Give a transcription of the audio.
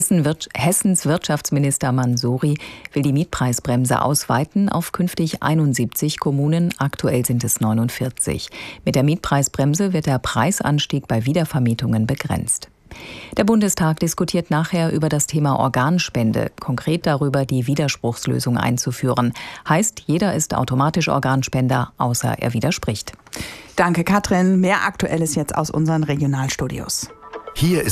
Hessens Wirtschaftsminister Mansouri will die Mietpreisbremse ausweiten auf künftig 71 Kommunen. Aktuell sind es 49. Mit der Mietpreisbremse wird der Preisanstieg bei Wiedervermietungen begrenzt. Der Bundestag diskutiert nachher über das Thema Organspende, konkret darüber, die Widerspruchslösung einzuführen. Heißt, jeder ist automatisch Organspender, außer er widerspricht. Danke, Katrin. Mehr Aktuelles jetzt aus unseren Regionalstudios. Hier ist